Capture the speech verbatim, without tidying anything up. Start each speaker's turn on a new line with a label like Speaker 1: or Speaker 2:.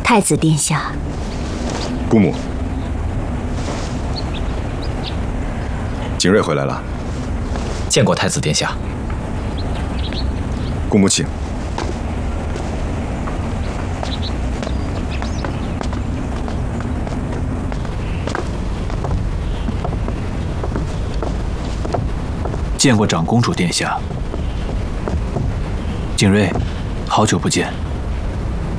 Speaker 1: 太子殿下，
Speaker 2: 姑母，景睿回来了。
Speaker 3: 见过太子殿下。
Speaker 2: 姑母请。
Speaker 4: 见过长公主殿下。景睿，好久不见。